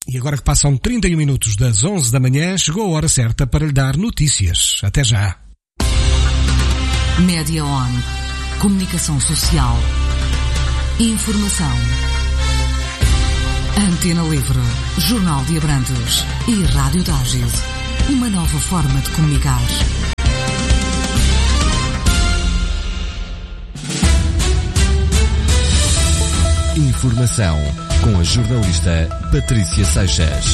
E agora que passam 31 minutos das 11 da manhã, chegou a hora certa para lhe dar notícias. Até já. Média On. Comunicação social. Informação. Antena Livre. Jornal de Abrantes. E Rádio Tágil. Uma nova forma de comunicar. Informação com a jornalista Patrícia Seixas.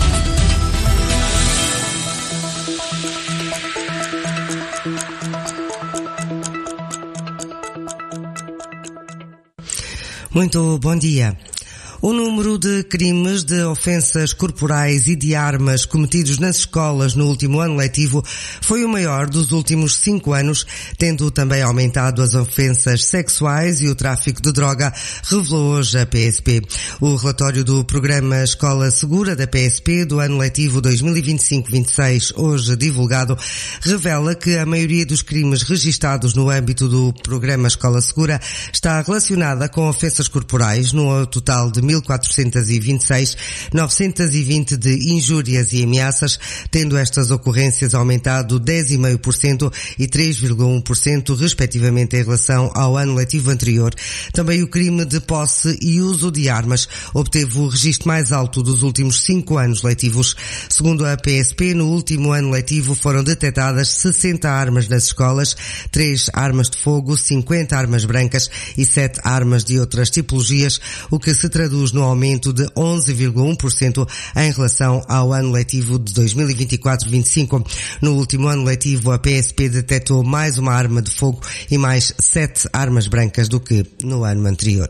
Muito bom dia. O número de crimes de ofensas corporais e de armas cometidos nas escolas no último ano letivo foi o maior dos últimos 5 anos, tendo também aumentado as ofensas sexuais e o tráfico de droga, revelou hoje a PSP. O relatório do programa Escola Segura da PSP do ano letivo 2025-26, hoje divulgado, revela que a maioria dos crimes registados no âmbito do programa Escola Segura está relacionada com ofensas corporais, no total de 1.426, 920 de injúrias e ameaças, tendo estas ocorrências aumentado 10,5% e 3,1% respectivamente em relação ao ano letivo anterior. Também o crime de posse e uso de armas obteve o registro mais alto dos últimos 5 anos letivos. Segundo a PSP, no último ano letivo foram detectadas 60 armas nas escolas, 3 armas de fogo, 50 armas brancas e 7 armas de outras tipologias, o que se traduz no aumento de 11,1% em relação ao ano letivo de 2024-25. No último ano letivo, a PSP detectou mais uma arma de fogo e mais 7 armas brancas do que no ano anterior.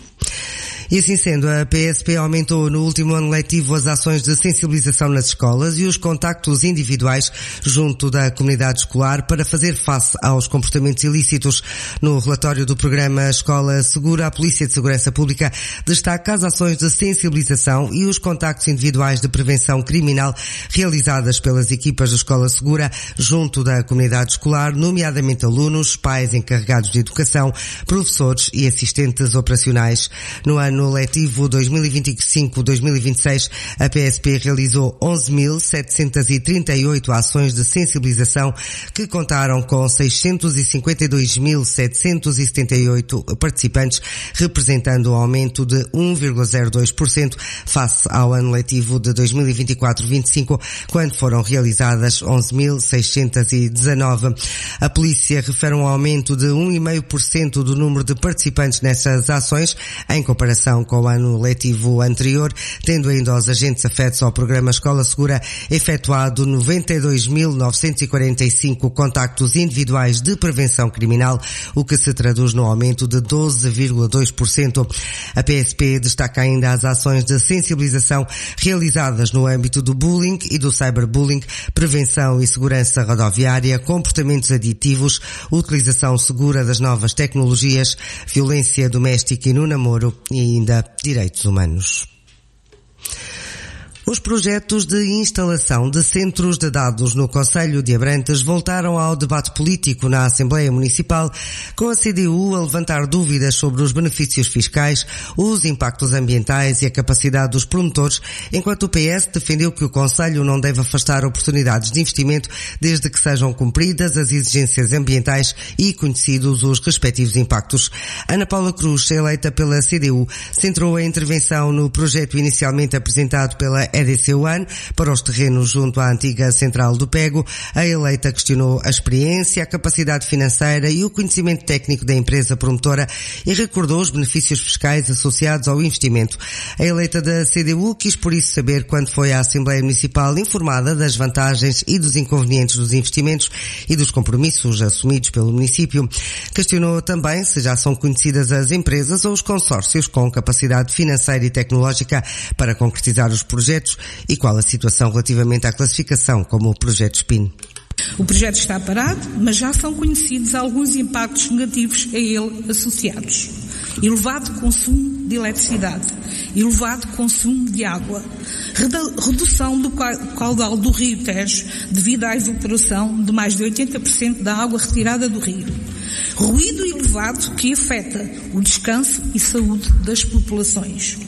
E assim sendo, a PSP aumentou no último ano letivo as ações de sensibilização nas escolas e os contactos individuais junto da comunidade escolar para fazer face aos comportamentos ilícitos. No relatório do programa Escola Segura, a Polícia de Segurança Pública destaca as ações de sensibilização e os contactos individuais de prevenção criminal realizadas pelas equipas da Escola Segura junto da comunidade escolar, nomeadamente alunos, pais encarregados de educação, professores e assistentes operacionais. No ano letivo 2025-2026, a PSP realizou 11.738 ações de sensibilização que contaram com 652.778 participantes, representando um aumento de 1,02% face ao ano letivo de 2024-25, quando foram realizadas 11.619. A polícia refere um aumento de 1,5% do número de participantes nessas ações, em comparação com o ano letivo anterior, tendo ainda os agentes afetos ao programa Escola Segura efetuado 92.945 contactos individuais de prevenção criminal, o que se traduz no aumento de 12,2%. A PSP destaca ainda as ações de sensibilização realizadas no âmbito do bullying e do cyberbullying, prevenção e segurança rodoviária, comportamentos aditivos, utilização segura das novas tecnologias, violência doméstica e no namoro e ainda direitos humanos. Os projetos de instalação de centros de dados no Concelho de Abrantes voltaram ao debate político na Assembleia Municipal, com a CDU a levantar dúvidas sobre os benefícios fiscais, os impactos ambientais e a capacidade dos promotores, enquanto o PS defendeu que o Concelho não deve afastar oportunidades de investimento desde que sejam cumpridas as exigências ambientais e conhecidos os respectivos impactos. Ana Paula Cruz, eleita pela CDU, centrou a intervenção no projeto inicialmente apresentado pela EDC One para os terrenos junto à antiga central do Pego. A eleita questionou a experiência, a capacidade financeira e o conhecimento técnico da empresa promotora e recordou os benefícios fiscais associados ao investimento. A eleita da CDU quis por isso saber quando foi à Assembleia Municipal informada das vantagens e dos inconvenientes dos investimentos e dos compromissos assumidos pelo município. Questionou também se já são conhecidas as empresas ou os consórcios com capacidade financeira e tecnológica para concretizar os projetos e qual a situação relativamente à classificação como o projeto SPIN. O projeto está parado, mas já são conhecidos alguns impactos negativos a ele associados. Elevado consumo de eletricidade, elevado consumo de água, redução do caudal do rio Tejo devido à evaporação de mais de 80% da água retirada do rio, ruído elevado que afeta o descanso e saúde das populações,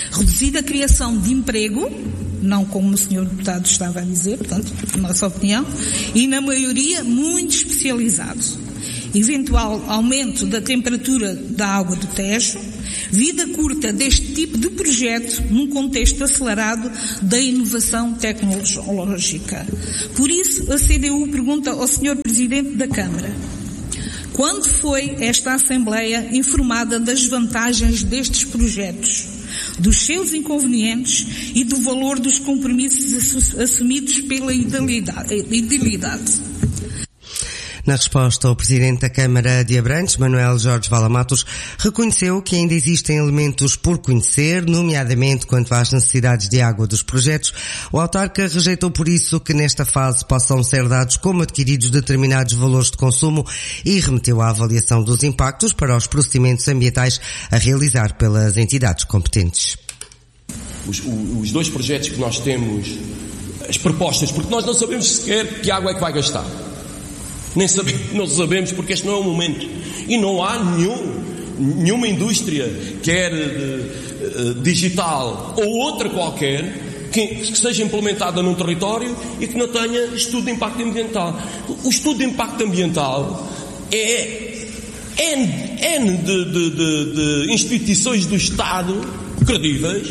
reduzir a criação de emprego, não como o Sr. Deputado estava a dizer, portanto, na nossa opinião, e na maioria muito especializado. Eventual aumento da temperatura da água do Tejo, vida curta deste tipo de projeto num contexto acelerado da inovação tecnológica. Por isso, a CDU pergunta ao Sr. Presidente da Câmara: quando foi esta Assembleia informada das vantagens destes projetos, dos seus inconvenientes e do valor dos compromissos assumidos pela idilidade? Na resposta, o Presidente da Câmara de Abrantes, Manuel Jorge Vala Matos, reconheceu que ainda existem elementos por conhecer, nomeadamente quanto às necessidades de água dos projetos. O autarca rejeitou por isso que nesta fase possam ser dados como adquiridos determinados valores de consumo e remeteu à avaliação dos impactos para os procedimentos ambientais a realizar pelas entidades competentes. Os dois projetos que nós temos, as propostas, porque nós não sabemos sequer que água é que vai gastar. Não sabemos, porque este não é o momento. E não há nenhuma indústria, quer digital ou outra qualquer, que seja implementada num território e que não tenha estudo de impacto ambiental. O estudo de impacto ambiental é N de instituições do Estado credíveis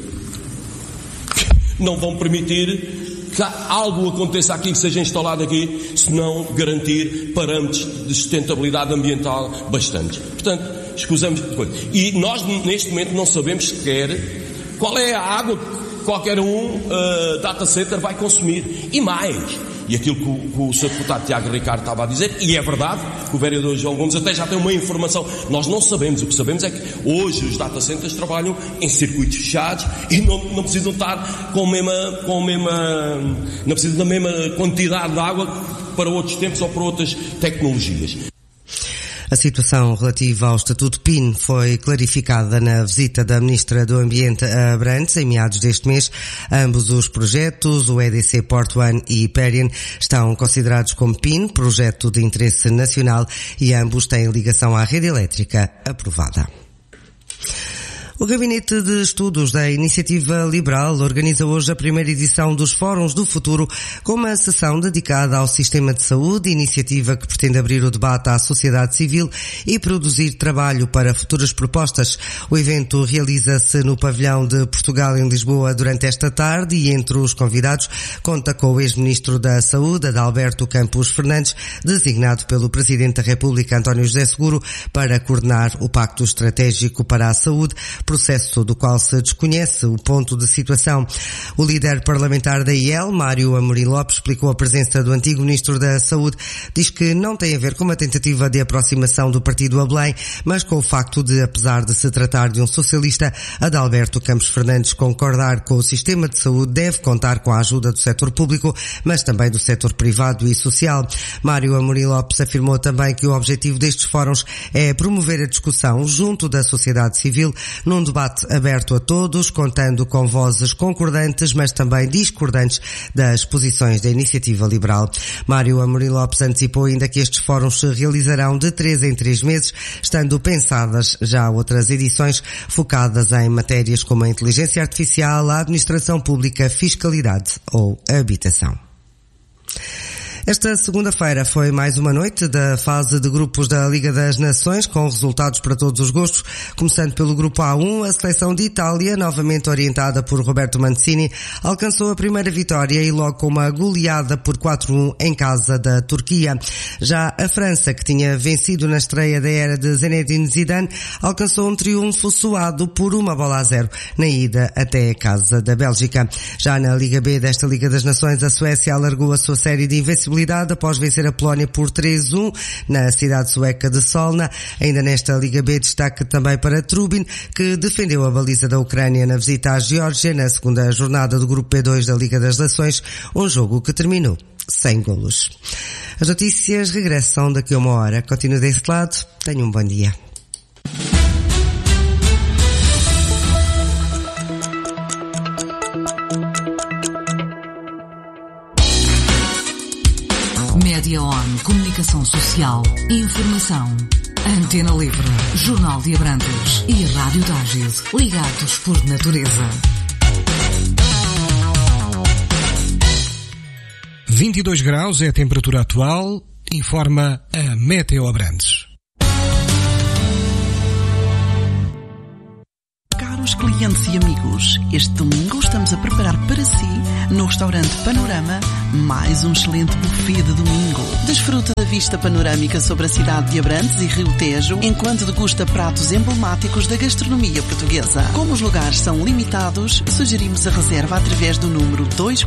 que não vão permitir que algo aconteça aqui, que seja instalado aqui, se não garantir parâmetros de sustentabilidade ambiental bastantes. Portanto, escusamos de coisa. E nós, neste momento, não sabemos sequer qual é a água que qualquer data center vai consumir. E mais, e aquilo que o Sr. Deputado Tiago Ricardo estava a dizer, e é verdade, que o vereador João Gomes até já tem uma informação, nós não sabemos. O que sabemos é que hoje os data centers trabalham em circuitos fechados e não precisam estar não precisam da mesma quantidade de água para outros tempos ou para outras tecnologias. A situação relativa ao Estatuto PIN foi clarificada na visita da Ministra do Ambiente a Abrantes em meados deste mês. Ambos os projetos, o EDC Port One e Hyperion, estão considerados como PIN, projeto de interesse nacional, e ambos têm ligação à rede elétrica aprovada. O Gabinete de Estudos da Iniciativa Liberal organiza hoje a primeira edição dos Fóruns do Futuro, com uma sessão dedicada ao sistema de saúde, iniciativa que pretende abrir o debate à sociedade civil e produzir trabalho para futuras propostas. O evento realiza-se no Pavilhão de Portugal, em Lisboa, durante esta tarde, e entre os convidados conta com o ex-ministro da Saúde, Adalberto Campos Fernandes, designado pelo Presidente da República, António José Seguro, para coordenar o Pacto Estratégico para a Saúde, processo do qual se desconhece o ponto de situação. O líder parlamentar da IEL, Mário Amorim Lopes, explicou a presença do antigo Ministro da Saúde. Diz que não tem a ver com uma tentativa de aproximação do partido a Belém, mas com o facto de, apesar de se tratar de um socialista, Adalberto Campos Fernandes concordar com o sistema de saúde deve contar com a ajuda do setor público, mas também do setor privado e social. Mário Amorim Lopes afirmou também que o objetivo destes fóruns é promover a discussão junto da sociedade civil num debate aberto a todos, contando com vozes concordantes, mas também discordantes das posições da Iniciativa Liberal. Mário Amorim Lopes antecipou ainda que estes fóruns se realizarão de 3 em 3 meses, estando pensadas já outras edições focadas em matérias como a inteligência artificial, a administração pública, fiscalidade ou habitação. Esta segunda-feira foi mais uma noite da fase de grupos da Liga das Nações, com resultados para todos os gostos. Começando pelo grupo A1, a seleção de Itália, novamente orientada por Roberto Mancini, alcançou a primeira vitória e logo com uma goleada por 4-1 em casa da Turquia. Já a França, que tinha vencido na estreia da era de Zinedine Zidane, alcançou um triunfo suado por 1-0 na ida até a casa da Bélgica. Já na Liga B desta Liga das Nações, a Suécia alargou a sua série de invencibilidade após vencer a Polónia por 3-1 na cidade sueca de Solna. Ainda nesta Liga B, destaque também para Trubin, que defendeu a baliza da Ucrânia na visita à Geórgia na segunda jornada do grupo B2 da Liga das Nações, um jogo que terminou sem golos. As notícias regressam daqui a uma hora. Continue desse lado. Tenha um bom dia. Média On, comunicação social, informação. Antena Livre, Jornal de Abrantes e Rádio Tágil, ligados por natureza. 22 graus é a temperatura atual, informa a Meteo Abrantes. Caros clientes e amigos, este domingo estamos a preparar para si, no restaurante Panorama, mais um excelente buffet de domingo. Desfruta da vista panorâmica sobre a cidade de Abrantes e Rio Tejo, enquanto degusta pratos emblemáticos da gastronomia portuguesa. Como os lugares são limitados, sugerimos a reserva através do número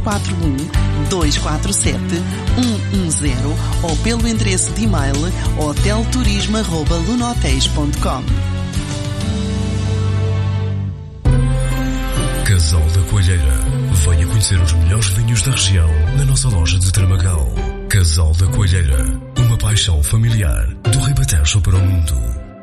241-247-110 ou pelo endereço de e-mail hotelturismo@lunotéis.com. Casal da Coalheira. Venha conhecer os melhores vinhos da região na nossa loja de Tramagal. Casal da Coalheira. Uma paixão familiar do Ribatejo para o mundo.